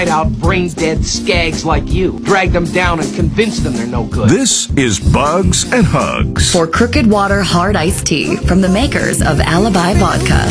out brain-dead skags like you. Drag them down and convince them they're no good. This is Bugs and Hugs. For Crooked Water Hard Iced Tea from the makers of Alibi Vodka.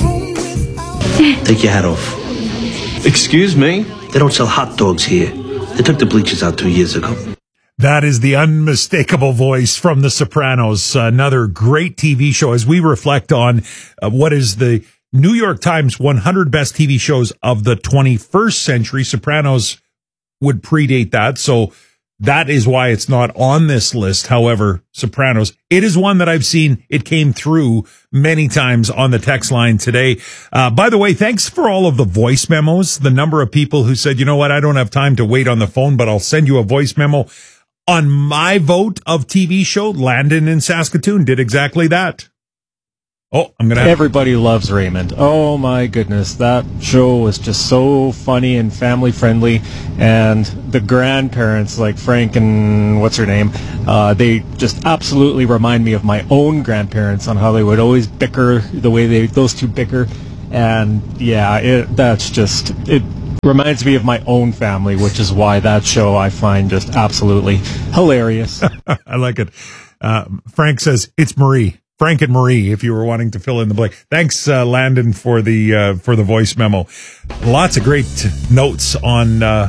Take your hat off. Excuse me? They don't sell hot dogs here. They took the bleachers out 2 years ago. That is the unmistakable voice from The Sopranos, another great TV show as we reflect on what is the New York Times 100 best TV shows of the 21st century. Sopranos would predate that, so that is why it's not on this list. However, Sopranos, it is one that I've seen. It came through many times on the text line today. By the way, thanks for all of the voice memos. The number of people who said, you know what, I don't have time to wait on the phone, but I'll send you a voice memo. On my vote of TV show, Landon in Saskatoon did exactly that. Oh, I'm going to Everybody loves Raymond. Oh, my goodness. That show was just so funny and family-friendly. And the grandparents, like Frank and what's her name, they just absolutely remind me of my own grandparents on how they would always bicker the way those two bicker. And, yeah, it reminds me of my own family, which is why that show I find just absolutely hilarious. I like it. Frank says it's Marie. Frank and Marie, if you were wanting to fill in the blank. Thanks, Landon, for the voice memo. Lots of great notes on the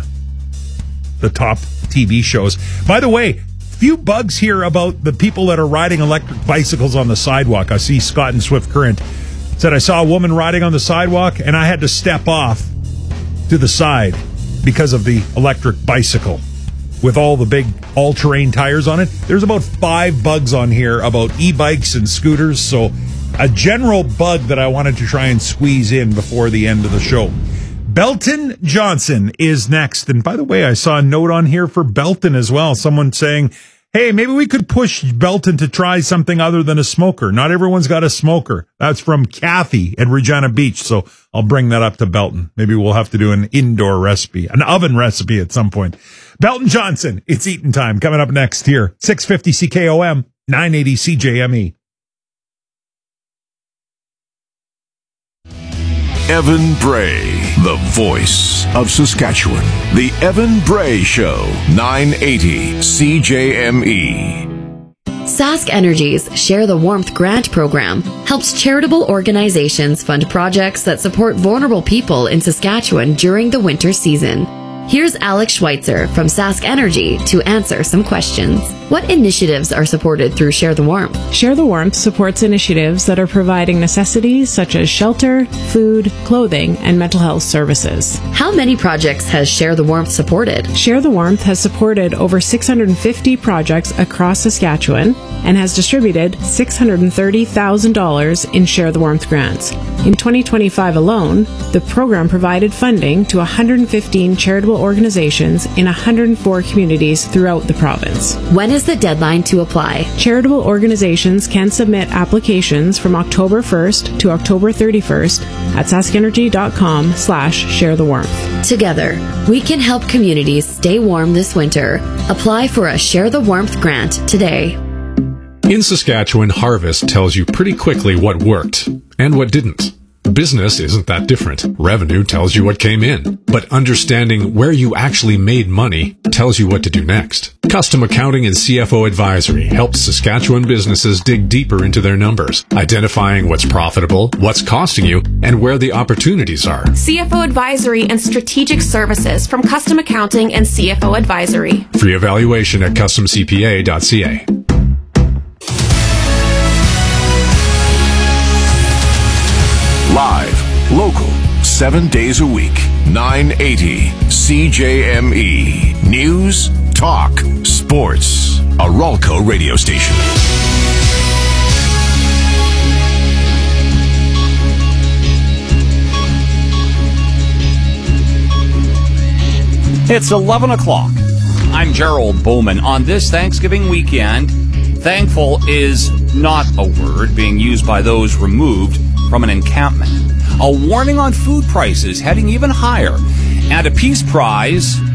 top TV shows. By the way, few bugs here about the people that are riding electric bicycles on the sidewalk. I see Scott in Swift Current said, I saw a woman riding on the sidewalk and I had to step off to the side because of the electric bicycle with all the big all-terrain tires on it. There's about 5 bugs on here about e-bikes and scooters, so a general bug that I wanted to try and squeeze in before the end of the show. Belton Johnson is next. And by the way, I saw a note on here for Belton as well. Someone saying, hey, maybe we could push Belton to try something other than a smoker. Not everyone's got a smoker. That's from Kathy at Regina Beach. So I'll bring that up to Belton. Maybe we'll have to do an indoor recipe, an oven recipe at some point. Belton Johnson, it's Eaton Time. Coming up next here, 650 CKOM, 980 CJME. Evan Bray, the voice of Saskatchewan. The Evan Bray Show, 980 CJME. Sask Energy's Share the Warmth grant program helps charitable organizations fund projects that support vulnerable people in Saskatchewan during the winter season. Here's Alex Schweitzer from Sask Energy to answer some questions. What initiatives are supported through Share the Warmth? Share the Warmth supports initiatives that are providing necessities such as shelter, food, clothing, and mental health services. How many projects has Share the Warmth supported? Share the Warmth has supported over 650 projects across Saskatchewan and has distributed $630,000 in Share the Warmth grants. In 2025 alone, the program provided funding to 115 charitable organizations in 104 communities throughout the province. When is the deadline to apply? Charitable organizations can submit applications from October 1st to October 31st at saskenergy.com/sharethewarmth. Together, we can help communities stay warm this winter. Apply for a Share the Warmth grant today. In Saskatchewan, Harvest tells you pretty quickly what worked and what didn't. Business isn't that different. Revenue tells you what came in, but understanding where you actually made money tells you what to do next. Custom Accounting and CFO Advisory helps Saskatchewan businesses dig deeper into their numbers, identifying what's profitable, what's costing you, and where the opportunities are. CFO Advisory and Strategic Services from Custom Accounting and CFO Advisory. Free evaluation at customcpa.ca. Live, local, 7 days a week, 980 CJME. News, talk, sports. A Ralco radio station. It's 11 o'clock. I'm Gerald Bowman. On this Thanksgiving weekend, thankful is not a word being used by those removed from an encampment. A warning on food prices heading even higher, and a peace prize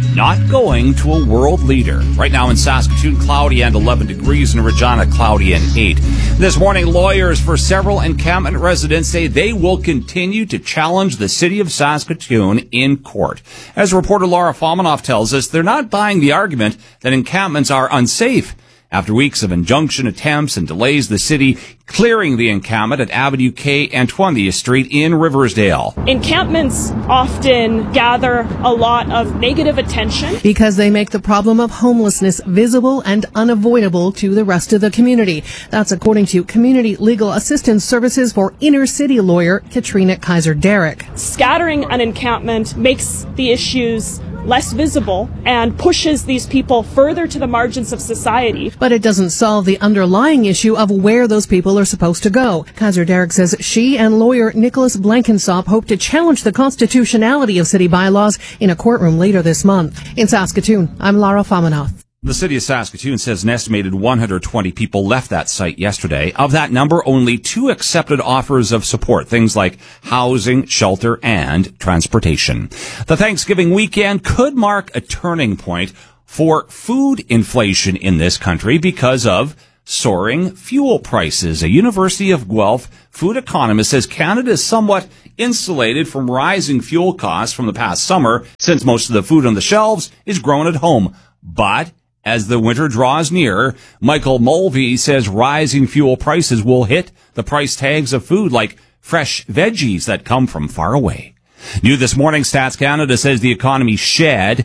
not going to a world leader. Right now in Saskatoon, cloudy and 11 degrees, in Regina, cloudy and 8. This morning, lawyers for several encampment residents say they will continue to challenge the city of Saskatoon in court. As reporter Laura Fomanoff tells us, they're not buying the argument that encampments are unsafe. After weeks of injunction attempts and delays, the city clearing the encampment at Avenue K and 20th Street in Riversdale. Encampments often gather a lot of negative attention because they make the problem of homelessness visible and unavoidable to the rest of the community. That's according to Community Legal Assistance Services for Inner City lawyer Katrina Kaiser-Derrick. Scattering an encampment makes the issues less visible and pushes these people further to the margins of society. But it doesn't solve the underlying issue of where those people are supposed to go. Kaiser-Derrick says she and lawyer Nicholas Blankensop hope to challenge the constitutionality of city bylaws in a courtroom later this month. In Saskatoon, I'm Lara Famanoff. The city of Saskatoon says an estimated 120 people left that site yesterday. Of that number, only 2 accepted offers of support, things like housing, shelter, and transportation. The Thanksgiving weekend could mark a turning point for food inflation in this country because of soaring fuel prices. A University of Guelph food economist says Canada is somewhat insulated from rising fuel costs from the past summer, since most of the food on the shelves is grown at home. But as the winter draws near, Michael Mulvey says rising fuel prices will hit the price tags of food like fresh veggies that come from far away. New this morning, Stats Canada says the economy shed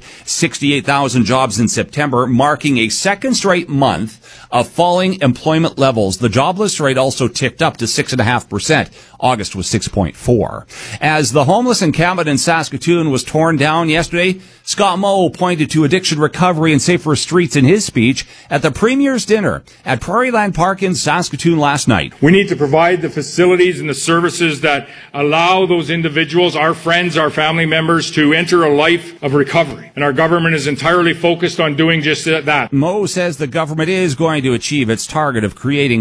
68,000 jobs in September, marking a second straight month of falling employment levels. The jobless rate also ticked up to 6.5%. August was 6.4. As the homeless encampment in Saskatoon was torn down yesterday, Scott Moe pointed to addiction recovery and safer streets in his speech at the Premier's dinner at Prairieland Park in Saskatoon last night. We need to provide the facilities and the services that allow those individuals, our friends, our family members, to enter a life of recovery. And our government is entirely focused on doing just that. Moe says the government is going to achieve its target of creating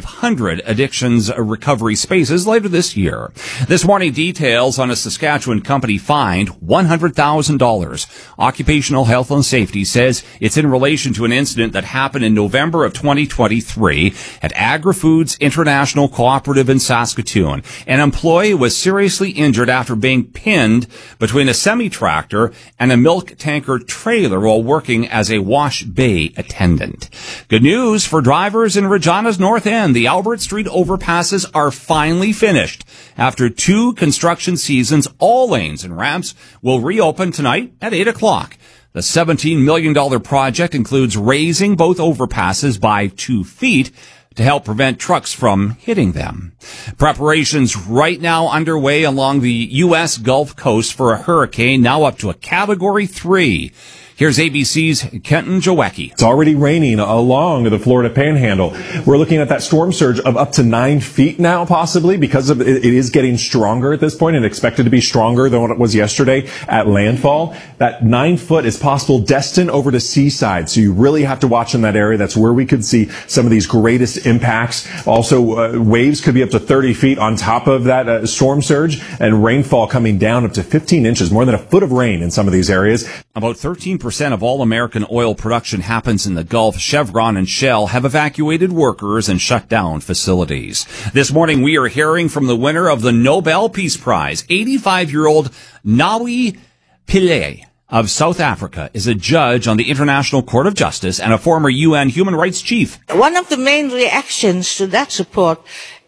500 addictions recovery spaces later this year. This morning, details on a Saskatchewan company fined $100,000. Occupational Health and Safety says it's in relation to an incident that happened in November of 2023 at Agri-Foods International Cooperative in Saskatoon. An employee was seriously injured after being pinned between a semi-tractor and a milk tanker trailer while working as a wash bay attendant. Good news for drivers in Regina's North End. The Albert Street overpasses are finally finished. After 2 construction seasons, all lanes and ramps will reopen tonight at 8 o'clock. The $17 million project includes raising both overpasses by 2 feet to help prevent trucks from hitting them. Preparations right now underway along the U.S. Gulf Coast for a hurricane, now up to a Category 3. Here's ABC's Kenton Jawecki. It's already raining along the Florida Panhandle. We're looking at that storm surge of up to 9 feet now, possibly, because of it is getting stronger at this point and expected to be stronger than what it was yesterday at landfall. That 9 foot is possible destined over to Seaside. So you really have to watch in that area. That's where we could see some of these greatest impacts. Also, waves could be up to 30 feet on top of that storm surge, and rainfall coming down up to 15 inches, more than a foot of rain in some of these areas. About 13% of all American oil production happens in the Gulf. Chevron and Shell have evacuated workers and shut down facilities. This morning, we are hearing from the winner of the Nobel Peace Prize. 85-year-old Nawi Pillay of South Africa is a judge on the International Court of Justice and a former UN human rights chief. One of the main reactions to that support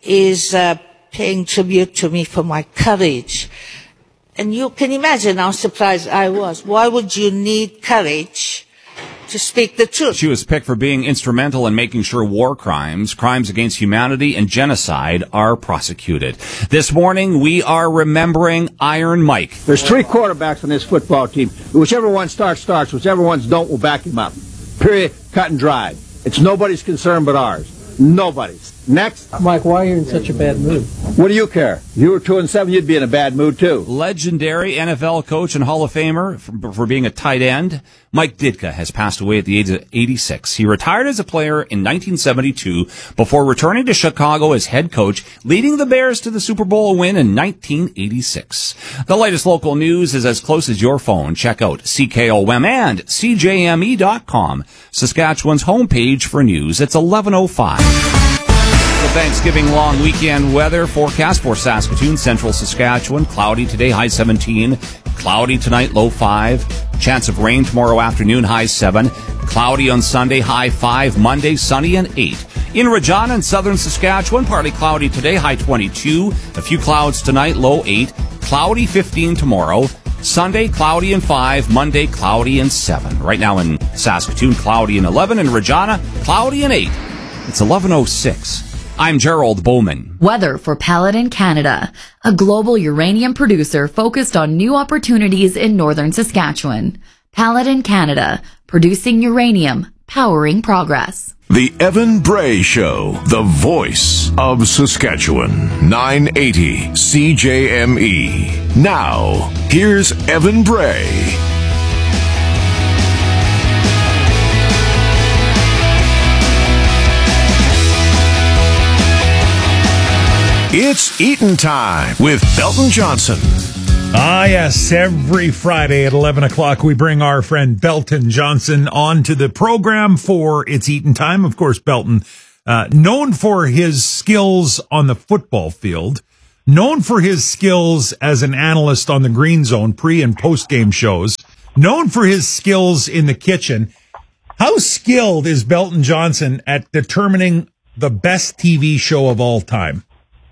is paying tribute to me for my courage. And you can imagine how surprised I was. Why would you need courage to speak the truth? She was picked for being instrumental in making sure war crimes, crimes against humanity, and genocide are prosecuted. This morning, we are remembering Iron Mike. There's 3 quarterbacks on this football team. Whichever one starts. Whichever ones don't, we'll back him up. Period. Cut and dried. It's nobody's concern but ours. Nobody's. Next. Mike, why are you in such a bad mood? What do you care? If you were 2-7, you'd be in a bad mood too. Legendary NFL coach and Hall of Famer for being a tight end, Mike Ditka has passed away at the age of 86. He retired as a player in 1972 before returning to Chicago as head coach, leading the Bears to the Super Bowl win in 1986. The latest local news is as close as your phone. Check out CKOM and CJME.com, Saskatchewan's homepage for news. It's 11:05. The Thanksgiving long weekend weather forecast for Saskatoon, central Saskatchewan. Cloudy today, high 17. Cloudy tonight, low 5. Chance of rain tomorrow afternoon, high 7. Cloudy on Sunday, high 5. Monday, sunny and 8. In Regina and southern Saskatchewan, partly cloudy today, high 22. A few clouds tonight, low 8. Cloudy 15 tomorrow. Sunday, cloudy and 5. Monday, cloudy and 7. Right now in Saskatoon, cloudy and 11. In Regina, cloudy and 8. It's 11:06. I'm Gerald Bowman. Weather for Paladin Canada, a global uranium producer focused on new opportunities in northern Saskatchewan. Paladin Canada, producing uranium, powering progress. The Evan Bray Show, the voice of Saskatchewan. 980 CJME. Now, here's Evan Bray. It's Eaton Time with Belton Johnson. Ah, yes. Every Friday at 11 o'clock, we bring our friend Belton Johnson onto the program for It's Eaton Time. Of course, Belton, known for his skills on the football field, known for his skills as an analyst on the Green Zone pre- and post-game shows, known for his skills in the kitchen. How skilled is Belton Johnson at determining the best TV show of all time?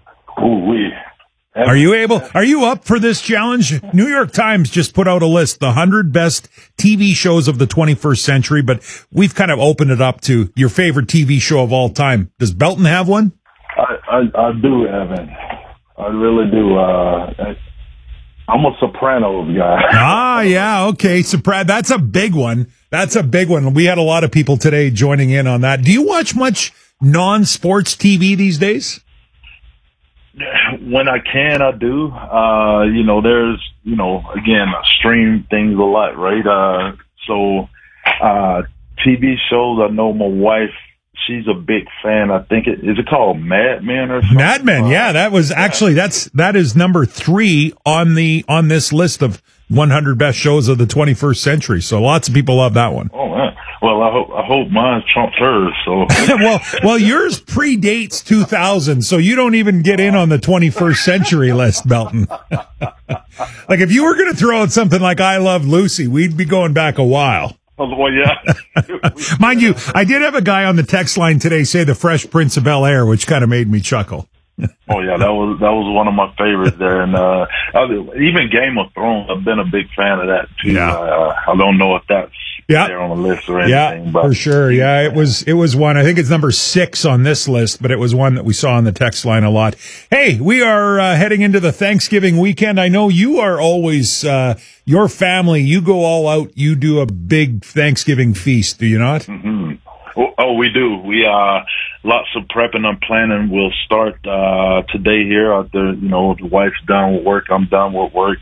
Are you up for this challenge? New York Times just put out a list, the 100 best TV shows of the 21st century, but we've kind of opened it up to your favorite TV show of all time. Does Belton have one? I do, Evan. I really do. I'm a Sopranos guy. Ah, yeah, okay. That's a big one. That's a big one. We had a lot of people today joining in on that. Do you watch much non-sports TV these days? When I can, I do. There's, again, I stream things a lot, right? TV shows, I know my wife, she's a big fan. I think is it called Mad Men or something? Mad Men, yeah. That was actually, that is number 3 on this list of 100 best shows of the 21st century. So lots of people love that one. Oh, man. Well, I hope mine trumps hers. So well, yours predates 2000, so you don't even get in on the 21st century list, Belton. Like if you were going to throw out something like I Love Lucy, we'd be going back a while. Well, yeah. Mind you, I did have a guy on the text line today say The Fresh Prince of Bel-Air, which kind of made me chuckle. Oh yeah, that was one of my favorites there, and even Game of Thrones. I've been a big fan of that too. Yeah. I don't know if that's there on the list or anything. Yeah, but for sure. Yeah, it was one. I think it's number 6 on this list, but it was one that we saw on the text line a lot. Hey, we are heading into the Thanksgiving weekend. I know you are always your family. You go all out. You do a big Thanksgiving feast, do you not? Mm-hmm. Oh, we do. We lots of prepping and planning. We'll start today here. After the wife's done with work, I'm done with work.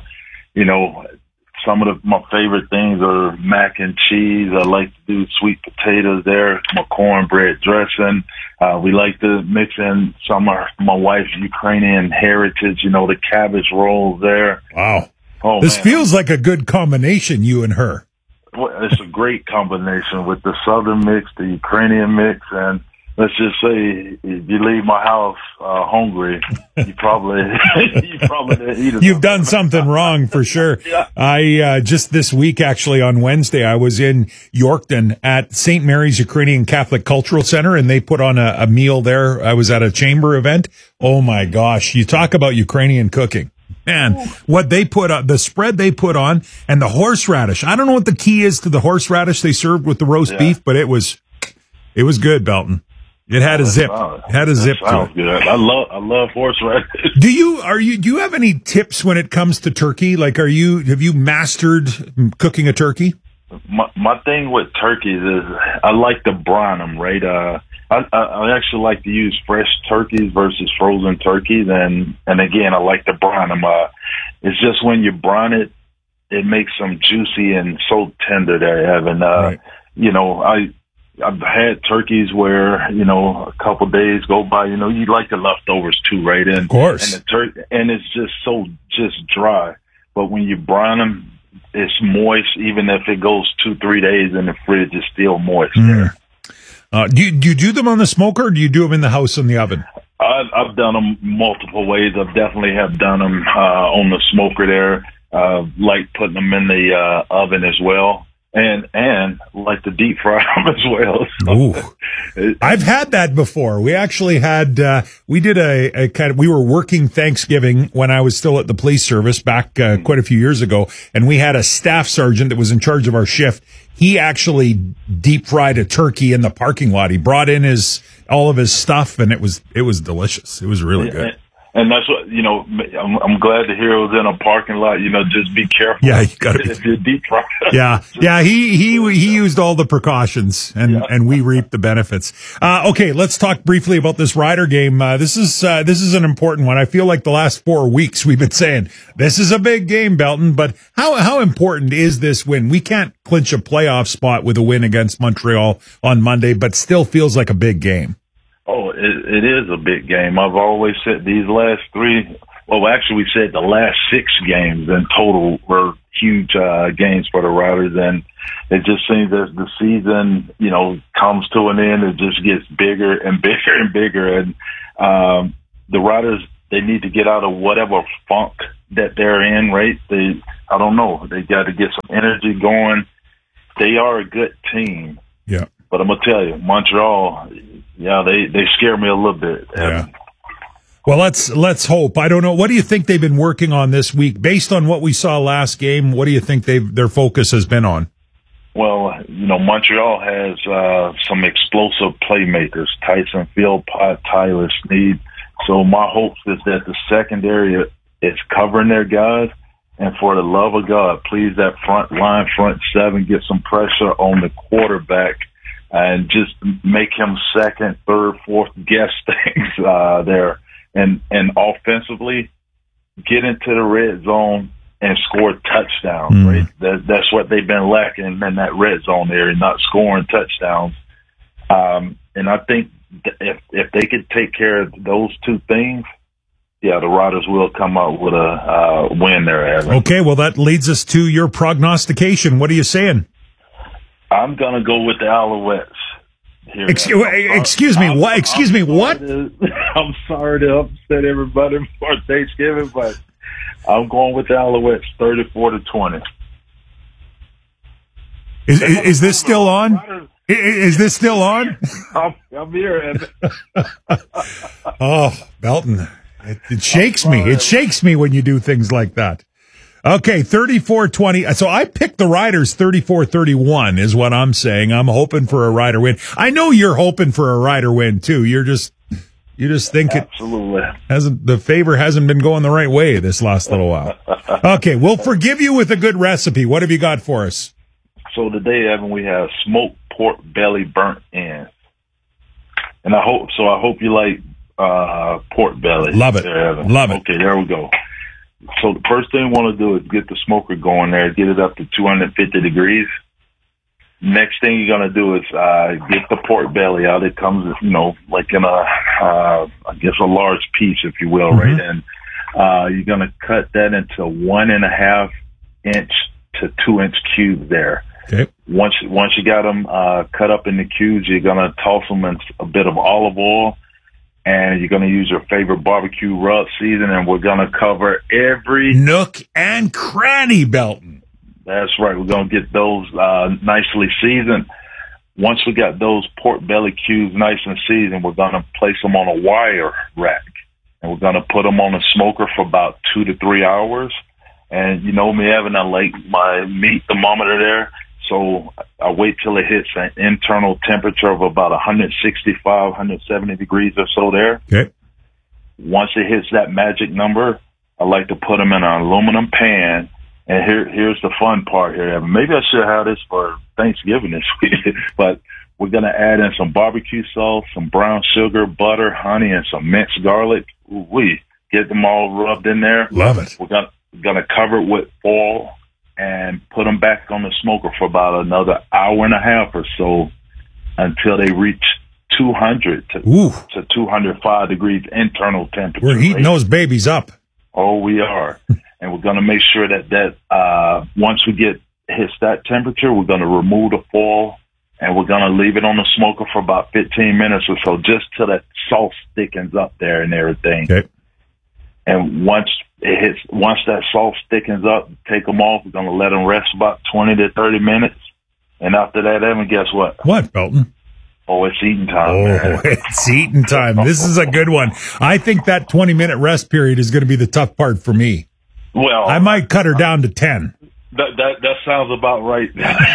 Some of my favorite things are mac and cheese. I like to do sweet potatoes there. My cornbread dressing. We like to mix in some of my wife's Ukrainian heritage. The cabbage rolls there. Wow. Oh, this man. feels like a good combination, you and her. Well, it's a great combination with the Southern mix, the Ukrainian mix, and let's just say if you leave my house hungry, you probably didn't eat it. You've done something wrong for sure. Yeah. I just this week, actually on Wednesday, I was in Yorkton at St. Mary's Ukrainian Catholic Cultural Center, and they put on a meal there. I was at a chamber event. Oh my gosh, you talk about Ukrainian cooking. Man, what they put on, the spread they put on, and the horseradish. I don't know what the key is to the horseradish they served with the roast beef, but it was good, Belton. It had a zip. Had a zip to it. Good. I love horseradish. Do you have any tips when it comes to turkey? Like, have you mastered cooking a turkey? My thing with turkeys is I like to brine them, right? I actually like to use fresh turkeys versus frozen turkeys, and again, I like to brine them. It's just when you brine it, it makes them juicy and so tender there, Evan. Right. You know, I've had turkeys where, you know, a couple days go by, you know, you like the leftovers too, right? And, of course. And it's just so dry. But when you brine them, it's moist. Even if it goes 2-3 days in the fridge, it's still moist. Do you do them on the smoker, or do you do them in the house in the oven? I've done them multiple ways. I definitely have done them on the smoker there. Like putting them in the oven as well. And like to deep fry them as well. Ooh. I've had that before. We actually had, we did a kind of, we were working Thanksgiving when I was still at the police service back quite a few years ago. And we had a staff sergeant that was in charge of our shift. He actually deep fried a turkey in the parking lot. He brought in all of his stuff, and it was delicious. It was really good. And that's what, you know, I'm glad to hear it was in a parking lot. You know, just be careful. Yeah, you gotta be. If you're deep fried. Yeah. He used all the precautions, and we reaped the benefits. Okay, let's talk briefly about this Rider game. This is an important one. I feel like the last 4 weeks we've been saying this is a big game, Belton. But how important is this win? We can't clinch a playoff spot with a win against Montreal on Monday, but still feels like a big game. Oh, it is a big game. I've always said these last we said the last 6 games in total were huge games for the Riders, and it just seems as the season, you know, comes to an end, it just gets bigger and bigger and bigger. And the Riders, they need to get out of whatever funk that they're in, right? I don't know. They got to get some energy going. They are a good team. Yeah. But I'm going to tell you, Montreal, yeah, they scare me a little bit. Yeah. Well, let's hope. I don't know. What do you think they've been working on this week? Based on what we saw last game, what do you think their focus has been on? Well, you know, Montreal has some explosive playmakers, Tyson Philpott, Tyler Sneed. So my hopes is that the secondary is covering their guys. And for the love of God, please, that front 7, get some pressure on the quarterback and just make him second, third, fourth guess things there. And offensively, get into the red zone and score touchdowns, right? That's what they've been lacking in that red zone area, not scoring touchdowns. And I think if they could take care of those 2 things, yeah, the Riders will come out with a win there, Evan. Okay, well, that leads us to your prognostication. What are you saying? I'm going to go with the Alouettes. Excuse me, what? I'm sorry to upset everybody before Thanksgiving, but I'm going with the Alouettes 34-20. Is this still on? Is this still on? I'm here, Evan. Oh, Belton. It shakes me. It shakes me when you do things like that. Okay, 34-20. So I picked the Riders 34-31 is what I'm saying. I'm hoping for a Rider win. I know you're hoping for a Rider win too. You just think absolutely the favor hasn't been going the right way this last little while. Okay, we'll forgive you with a good recipe. What have you got for us? So today, Evan, we have smoked pork belly burnt ends. And I hope you like pork belly. Love it. There, Love it. Okay, there we go. So the first thing we want to do is get the smoker going there, get it up to 250 degrees. Next thing you're going to do is get the pork belly out. It comes, you know, like in I guess a large piece, if you will, right? And you're going to cut that into 1.5 inch to 2 inch cubes there. Okay. Once you got them cut up into cubes, you're going to toss them in a bit of olive oil. And you're going to use your favorite barbecue rub season, and we're going to cover every nook and cranny, Belton. That's right. We're going to get those nicely seasoned. Once we got those pork belly cubes nice and seasoned, we're going to place them on a wire rack, and we're going to put them on a smoker for about 2 to 3 hours. And you know me, Evan, I like my meat thermometer there. So I wait till it hits an internal temperature of about 165, 170 degrees or so there. Okay. Once it hits that magic number, I like to put them in an aluminum pan. And here's the fun part here. Maybe I should have this for Thanksgiving this week. But We're going to add in some barbecue sauce, some brown sugar, butter, honey, and some minced garlic. We get them all rubbed in there. Love it. We're going to cover it with foil and put them back on the smoker for about another hour and a half or so until they reach 200 to 205 degrees internal temperature. We're heating those babies up. Oh, we are. And we're going to make sure that once we hits that temperature, we're going to remove the foil and we're going to leave it on the smoker for about 15 minutes or so, just till that sauce thickens up there and everything. Okay. And once that sauce thickens up, take them off. We're going to let them rest about 20 to 30 minutes. And after that, Evan, guess what? What, Belton? Oh, it's eating time. Oh, it's eating time. This is a good one. I think that 20-minute rest period is going to be the tough part for me. Well, I might cut her down to 10. That sounds about right.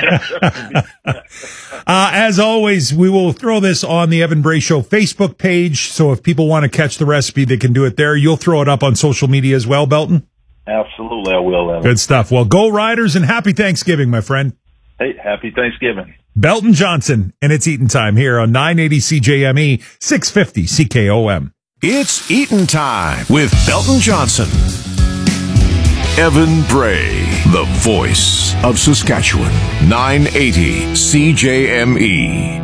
As always, we will throw this on the Evan Bray Show Facebook page. So if people want to catch the recipe, they can do it there. You'll throw it up on social media as well, Belton? Absolutely, I will, Evan. Good stuff. Well, go Riders and happy Thanksgiving, my friend. Hey, happy Thanksgiving. Belton Johnson, and it's Eaton Time here on 980 CJME, 650 CKOM. It's Eaton Time with Belton Johnson. Evan Bray, the voice of Saskatchewan, 980 CJME.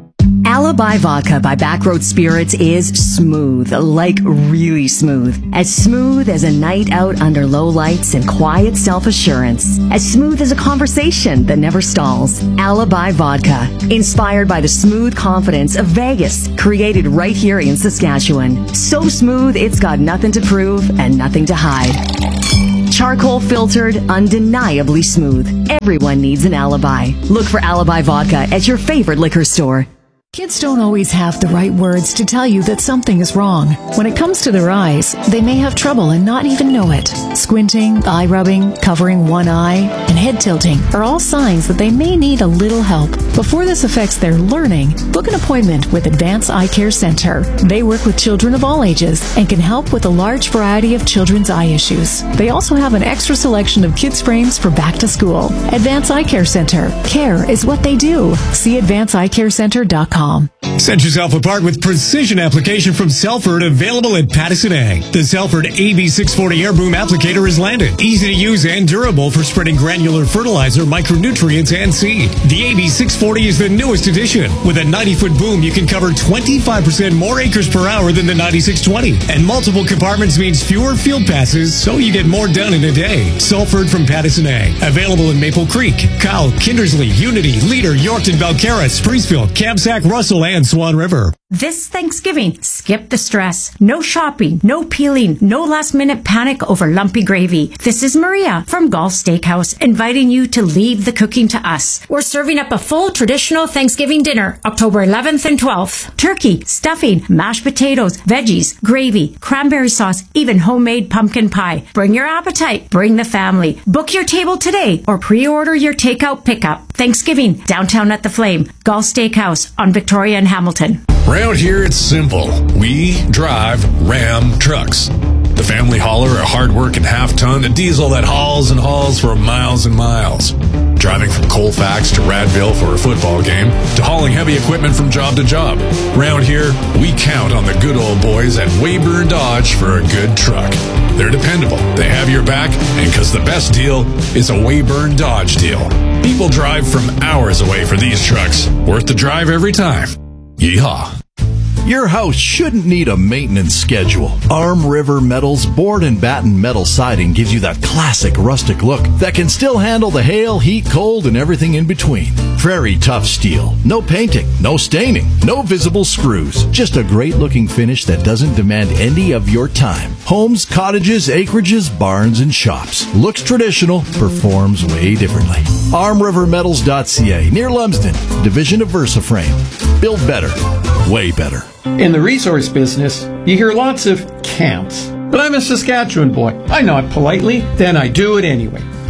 Alibi Vodka by Backroad Spirits is smooth, like really smooth. As smooth as a night out under low lights and quiet self-assurance. As smooth as a conversation that never stalls. Alibi Vodka, inspired by the smooth confidence of Vegas, created right here in Saskatchewan. So smooth, it's got nothing to prove and nothing to hide. Charcoal filtered, undeniably smooth. Everyone needs an alibi. Look for Alibi Vodka at your favorite liquor store. Kids don't always have the right words to tell you that something is wrong. When it comes to their eyes, they may have trouble and not even know it. Squinting, eye rubbing, covering one eye, and head tilting are all signs that they may need a little help. Before this affects their learning, book an appointment with Advance Eye Care Center. They work with children of all ages and can help with a large variety of children's eye issues. They also have an extra selection of kids' frames for back to school. Advance Eye Care Center. Care is what they do. See advanceeyecarecenter.com. Set yourself apart with precision application from Selford, available at Pattison Ag. The Selford AB640 Air Boom Applicator is landed. Easy to use and durable for spreading granular fertilizer, micronutrients, and seed. The AB640 is the newest addition. With a 90-foot boom, you can cover 25% more acres per hour than the 9620. And multiple compartments means fewer field passes, so you get more done in a day. Selford from Pattison Ag. Available in Maple Creek, Kyle, Kindersley, Unity, Leader, Yorkton, Belcarra, Spreesville, Kamsack, Russell, and Swan River. This Thanksgiving, skip the stress. No shopping, no peeling, no last-minute panic over lumpy gravy. This is Maria from Golf Steakhouse, inviting you to leave the cooking to us. We're serving up a full traditional Thanksgiving dinner, October 11th and 12th. Turkey, stuffing, mashed potatoes, veggies, gravy, cranberry sauce, even homemade pumpkin pie. Bring your appetite, bring the family. Book your table today or pre-order your takeout pickup. Thanksgiving, downtown at the Flame, Golf Steakhouse on Victoria and Hamilton. Around here, it's simple. We drive Ram trucks. The family hauler, a hard-working half-ton, a diesel that hauls and hauls for miles and miles. Driving from Colfax to Radville for a football game, to hauling heavy equipment from job to job. Around here, we count on the good old boys at Weyburn Dodge for a good truck. They're dependable, they have your back, and because the best deal is a Weyburn Dodge deal. People drive from hours away for these trucks. Worth the drive every time. Yeehaw. Your house shouldn't need a maintenance schedule. Arm River Metal's board and batten metal siding gives you that classic rustic look that can still handle the hail, heat, cold, and everything in between. Prairie tough steel. No painting, no staining, no visible screws. Just a great looking finish that doesn't demand any of your time. Homes, cottages, acreages, barns, and shops. Looks traditional, performs way differently. ArmRiverMetals.ca, near Lumsden, division of VersaFrame. Build better, way better. In the resource business, you hear lots of can'ts. But I'm a Saskatchewan boy. I nod politely, then I do it anyway.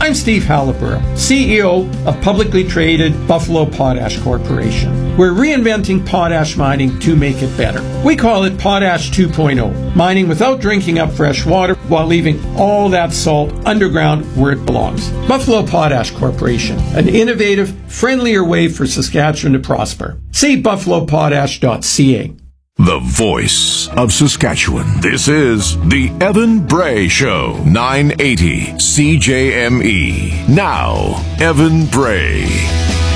I'm Steve Halliburton, CEO of publicly traded Buffalo Potash Corporation. We're reinventing potash mining to make it better. We call it Potash 2.0, mining without drinking up fresh water while leaving all that salt underground where it belongs. Buffalo Potash Corporation, an innovative, friendlier way for Saskatchewan to prosper. See buffalopotash.ca. The voice of Saskatchewan. This is the Evan Bray Show, 980 CJME. Now, Evan Bray.